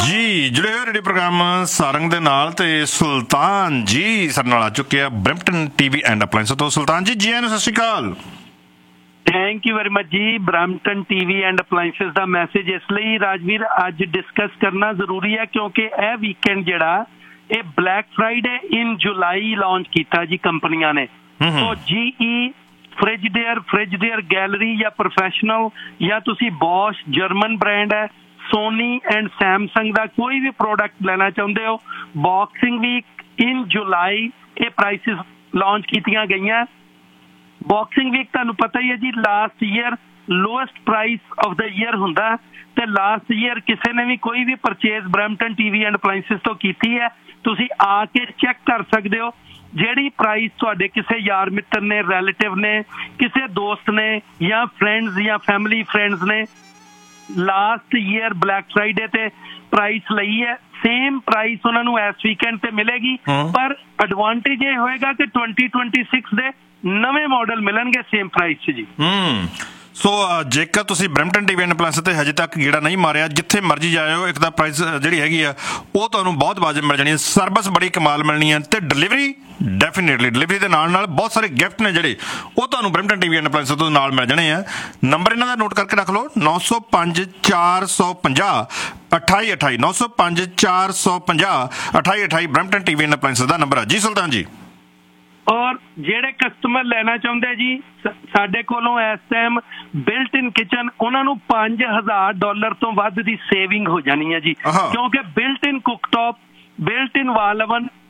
ਜੀ ਜੁੜੇ ਹੋਏ ਰੇਡੀਓ ਪ੍ਰੋਗਰਾਮ ਸਾਰੰਗ ਦੇ ਨਾਲ ਤੇ ਸੁਲਤਾਨ ਜੀ ਸਾਡੇ ਨਾਲ ਆ ਚੁੱਕੇ ਆ ਬਰੈਂਪਟਨ ਟੀਵੀ ਐਂਡ ਅਪਲਾਇੰਸ ਤੋਂ। ਸੁਲਤਾਨ ਜੀ, ਜੀ ਆਇਆਂ ਨੂੰ, ਸਤਿ ਸ਼੍ਰੀ ਅਕਾਲ। ਥੈਂਕ ਯੂ ਵੈਰੀ ਮਚ ਜੀ। Brampton TV and appliances the message ਇਸ ਲਈ ਰਾਜਵੀਰ ਅੱਜ ਡਿਸਕਸ ਕਰਨਾ ਜ਼ਰੂਰੀ ਹੈ ਕਿਉਂਕਿ ਇਹ ਵੀਕਐਂਡ ਜਿਹੜਾ ਇਹ ਬਲੈਕ ਫਰਾਈਡੇ ਇਨ ਜੁਲਾਈ ਲਾਂਚ ਕੀਤਾ ਜੀ ਕੰਪਨੀਆਂ ਨੇ। ਸੋ GE ਫ੍ਰਿਜਡੇਅਰ ਗੈਲਰੀ ਜਾਂ ਪ੍ਰੋਫੈਸ਼ਨਲ ਜਾਂ ਤੁਸੀਂ ਬੌਸ਼ ਜਰਮਨ ਬ੍ਰਾਂਡ ਹੈ, ਸੋਨੀ ਐਂਡ ਸੈਮਸੰਗ ਦਾ ਕੋਈ ਵੀ ਪ੍ਰੋਡਕਟ ਲੈਣਾ ਚਾਹੁੰਦੇ ਹੋ, ਬਾਕਸਿੰਗ ਵੀਕ ਇਨ ਜੁਲਾਈ ਇਹ ਪ੍ਰਾਈਸਿਸ ਲਾਂਚ ਕੀਤੀਆਂ ਗਈਆਂ। ਬਾਕਸਿੰਗ ਵੀਕ ਤੁਹਾਨੂੰ ਪਤਾ ਹੀ ਹੈ ਜੀ, last year lowest price of the year ਹੁੰਦਾ ਤੇ ਲਾਸਟ ਈਅਰ ਕਿਸੇ ਨੇ ਵੀ ਕੋਈ ਵੀ purchase Brampton TV and appliances ਤੋਂ ਕੀਤੀ ਹੈ, ਤੁਸੀਂ ਆ ਕੇ ਚੈੱਕ ਕਰ ਸਕਦੇ ਹੋ। ਜਿਹੜੀ ਪ੍ਰਾਈਸ ਤੁਹਾਡੇ ਕਿਸੇ ਯਾਰ ਮਿੱਤਰ ਨੇ, ਰਿਲੇਟਿਵ ਨੇ, ਕਿਸੇ ਦੋਸਤ ਨੇ ਜਾਂ ਫਰੈਂਡਸ ਜਾਂ ਫੈਮਿਲੀ ਫਰੈਂਡਸ ਨੇ ਲਾਸਟ ਈਅਰ ਬਲੈਕ ਫਰਾਈਡੇ ਤੇ ਪ੍ਰਾਈਸ ਲਈ ਹੈ, ਸੇਮ ਪ੍ਰਾਈਸ ਉਹਨਾਂ ਨੂੰ ਇਸ ਵੀਕਐਂਡ ਤੇ ਮਿਲੇਗੀ। ਪਰ ਐਡਵਾਂਟੇਜ ਇਹ ਹੋਏਗਾ ਕਿ 2026 ਦੇ ਨਵੇਂ ਮਾਡਲ ਮਿਲਣਗੇ ਸੇਮ ਪ੍ਰਾਈਸ 'ਚ ਜੀ। ਸੋ ਜੇਕਰ ਤੁਸੀਂ ਬਰੈਂਪਟਨ ਟੀਵੀ ਐਂਡ ਅਪਲਾਇੰਸ ਤੇ ਹਜੇ ਤੱਕ ਗੇੜਾ ਨਹੀਂ ਮਾਰਿਆ, ਜਿੱਥੇ ਮਰਜ਼ੀ ਜਾਇਓ, ਇੱਕ ਤਾਂ ਪ੍ਰਾਈਸ ਜਿਹੜੀ ਹੈਗੀ ਆ ਉਹ ਤੁਹਾਨੂੰ ਬਹੁਤ ਵਾਜਬ ਮਿਲ ਜਾਣੀ ਹੈ, ਸਰਵਿਸ ਬੜੀ ਕਮਾਲ ਮਿਲਣੀ ਹੈ ਤੇ ਡਿਲੀਵਰੀ ਡੈਫੀਨੇਟਲੀ ਡਿਲੀਵਰੀ ਦੇ ਨਾਲ ਬਹੁਤ ਸਾਰੇ ਗਿਫਟ ਨੇ ਜਿਹੜੇ ਉਹ ਤੁਹਾਨੂੰ ਬਰੈਂਪਟਨ ਟੀਵੀ ਐਂਡ ਅਪਲਾਇੰਸ ਤੋਂ ਨਾਲ ਮਿਲ ਜਾਣੇ ਆ। ਨੰਬਰ ਇਹਨਾਂ ਦਾ ਨੋਟ ਕਰਕੇ ਰੱਖ ਲਓ, 905 450 2828 905 450 2828 Brampton TV and appliance the number ਆ ਜੀ। ਸੁਲਤਾਨ ਜੀ, ਔਰ ਜਿਹੜੇ ਕਸਟਮਰ ਲੈਣਾ ਚਾਹੁੰਦੇ ਜੀ ਸਾਡੇ ਕੋਲੋਂ ਇਸ ਟਾਈਮ ਬਿਲਟ ਇਨ ਕਿਚਨ, ਉਹਨਾਂ ਨੂੰ $5000 ਤੋਂ ਵੱਧ ਦੀ ਸੇਵਿੰਗ ਹੋ ਜਾਣੀ ਹੈ ਜੀ, ਕਿਉਂਕਿ ਬਿਲਟ ਇਨ ਕੁੱਕਟੌਪ, ਬਿਲਟ ਇਨ ਵਾਲ ਓਵਨ